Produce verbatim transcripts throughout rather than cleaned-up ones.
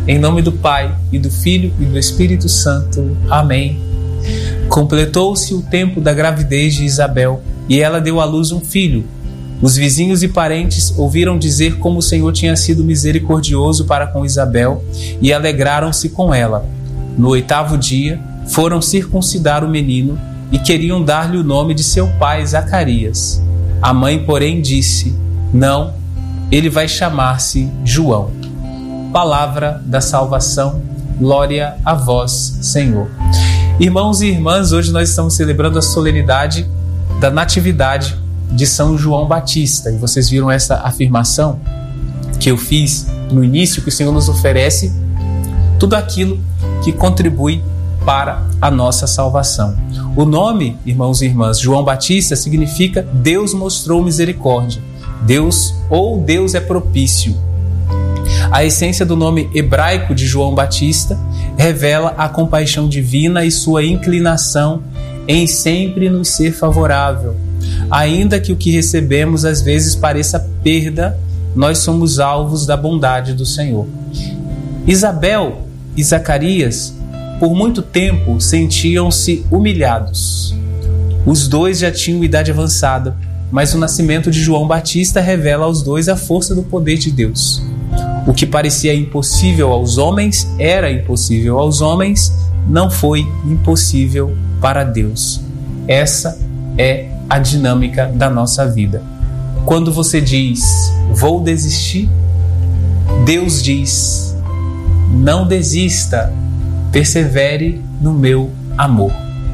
Em nome do Pai, e do Filho, e do Espírito Santo. Amém. Completou-se o tempo da gravidez de Isabel, e ela deu à luz um filho. Os vizinhos e parentes ouviram dizer como o Senhor tinha sido misericordioso para com Isabel, e alegraram-se com ela. No oitavo dia, foram circuncidar o menino, e queriam dar-lhe o nome de seu pai, Zacarias. A mãe, porém, disse: não, ele vai chamar-se João. Palavra da salvação, glória a vós, Senhor. Irmãos e irmãs, hoje nós estamos celebrando a solenidade da Natividade de São João Batista. E vocês viram essa afirmação que eu fiz no início, que o Senhor nos oferece tudo aquilo que contribui para a nossa salvação. O nome, irmãos e irmãs, João Batista significa Deus mostrou misericórdia. Deus ou Deus é propício. A essência do nome hebraico de João Batista revela a compaixão divina e sua inclinação em sempre nos ser favorável. Ainda que o que recebemos às vezes pareça perda, nós somos alvos da bondade do Senhor. Isabel e Zacarias, por muito tempo, sentiam-se humilhados. Os dois já tinham idade avançada, mas o nascimento de João Batista revela aos dois a força do poder de Deus. O que parecia impossível aos homens era impossível aos homens, não foi impossível para Deus. Essa é a dinâmica da nossa vida. Quando você diz, vou desistir, Deus diz, não desista, persevere no meu amor.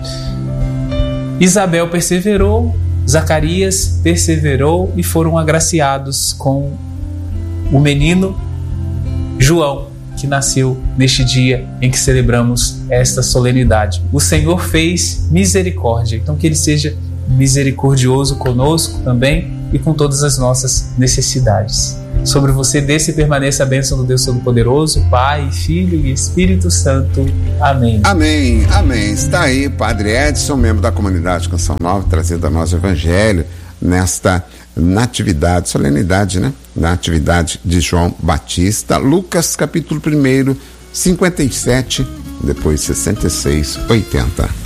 Isabel perseverou, Zacarias perseverou e foram agraciados com o menino João, que nasceu neste dia em que celebramos esta solenidade. O Senhor fez misericórdia, então que Ele seja misericordioso conosco também e com todas as nossas necessidades. Sobre você desça e permaneça a bênção do Deus Todo-Poderoso, Pai, Filho e Espírito Santo. Amém. Amém, amém. Está aí Padre Edson, membro da comunidade Canção Nova, trazendo a nós o Evangelho nesta natividade, solenidade, né? Natividade de João Batista. Lucas capítulo um, cinquenta e sete, depois sessenta e seis, oitenta.